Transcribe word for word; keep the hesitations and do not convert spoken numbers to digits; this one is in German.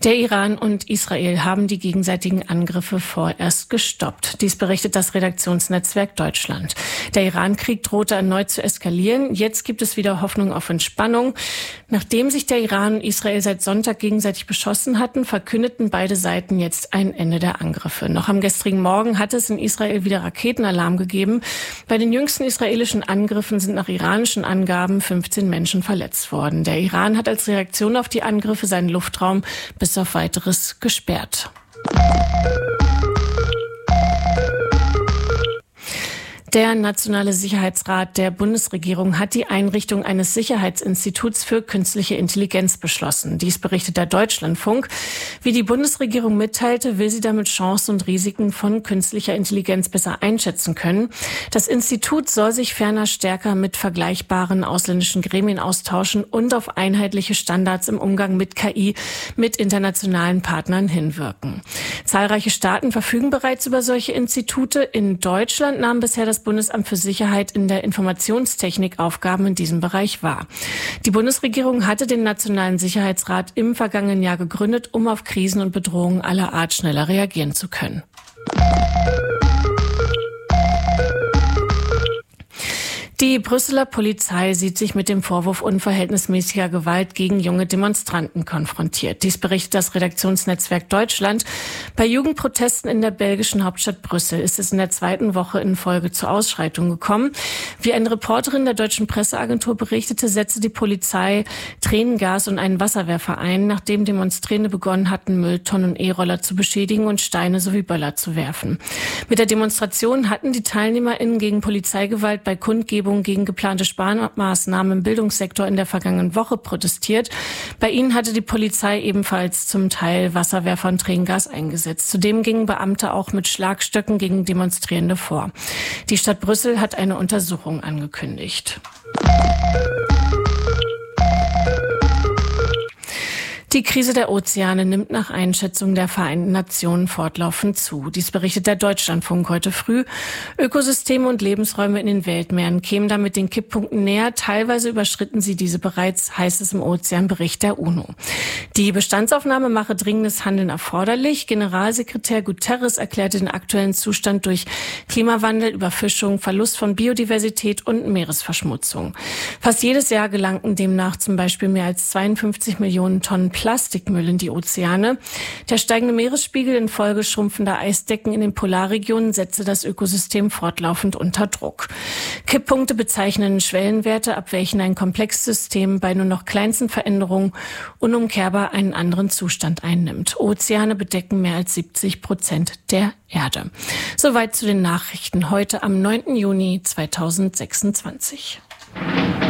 Der Iran und Israel haben die gegenseitigen Angriffe vorerst gestoppt. Dies berichtet das Redaktionsnetzwerk Deutschland. Der Iran-Krieg drohte erneut zu eskalieren. Jetzt gibt es wieder Hoffnung auf Entspannung. Nachdem sich der Iran und Israel seit Sonntag gegenseitig beschossen hatten, verkündeten beide Seiten jetzt ein Ende der Angriffe. Noch am gestrigen Morgen hat es in Israel wieder Raketenalarm gegeben. Bei den jüngsten israelischen Angriffen sind nach iranischen Angaben fünfzehn Menschen verletzt worden. Der Iran hat als Reaktion auf die Angriffe seinen Luftraum bis auf Weiteres gesperrt. Der Nationale Sicherheitsrat der Bundesregierung hat die Einrichtung eines Sicherheitsinstituts für künstliche Intelligenz beschlossen. Dies berichtet der Deutschlandfunk. Wie die Bundesregierung mitteilte, will sie damit Chancen und Risiken von künstlicher Intelligenz besser einschätzen können. Das Institut soll sich ferner stärker mit vergleichbaren ausländischen Gremien austauschen und auf einheitliche Standards im Umgang mit K I mit internationalen Partnern hinwirken. Zahlreiche Staaten verfügen bereits über solche Institute. In Deutschland nahm bisher das Bundesamt für Sicherheit in der Informationstechnik Aufgaben in diesem Bereich wahr. Die Bundesregierung hatte den Nationalen Sicherheitsrat im vergangenen Jahr gegründet, um auf Krisen und Bedrohungen aller Art schneller reagieren zu können. Die Brüsseler Polizei sieht sich mit dem Vorwurf unverhältnismäßiger Gewalt gegen junge Demonstranten konfrontiert. Dies berichtet das Redaktionsnetzwerk Deutschland. Bei Jugendprotesten in der belgischen Hauptstadt Brüssel ist es in der zweiten Woche in Folge zu Ausschreitungen gekommen. Wie eine Reporterin der deutschen Presseagentur berichtete, setzte die Polizei Tränengas und einen Wasserwerfer ein, nachdem Demonstrierende begonnen hatten, Mülltonnen und E-Roller zu beschädigen und Steine sowie Böller zu werfen. Mit der Demonstration hatten die TeilnehmerInnen gegen Polizeigewalt bei Kundgebungen gegen geplante Sparmaßnahmen im Bildungssektor in der vergangenen Woche protestiert. Bei ihnen hatte die Polizei ebenfalls zum Teil Wasserwerfer und Tränengas eingesetzt. Zudem gingen Beamte auch mit Schlagstöcken gegen Demonstrierende vor. Die Stadt Brüssel hat eine Untersuchung angekündigt. Die Krise der Ozeane nimmt nach Einschätzung der Vereinten Nationen fortlaufend zu. Dies berichtet der Deutschlandfunk heute früh. Ökosysteme und Lebensräume in den Weltmeeren kämen damit den Kipppunkten näher. Teilweise überschritten sie diese bereits, heißt es im Ozeanbericht der UNO. Die Bestandsaufnahme mache dringendes Handeln erforderlich. Generalsekretär Guterres erklärte den aktuellen Zustand durch Klimawandel, Überfischung, Verlust von Biodiversität und Meeresverschmutzung. Fast jedes Jahr gelangten demnach zum Beispiel mehr als zweiundfünfzig Millionen Tonnen Plastikmüll in die Ozeane. Der steigende Meeresspiegel infolge schrumpfender Eisdecken in den Polarregionen setzte das Ökosystem fortlaufend unter Druck. Kipppunkte bezeichnen Schwellenwerte, ab welchen ein komplexes System bei nur noch kleinsten Veränderungen unumkehrbar einen anderen Zustand einnimmt. Ozeane bedecken mehr als siebzig Prozent der Erde. Soweit zu den Nachrichten heute am neunten Juni zweitausendsechsundzwanzig.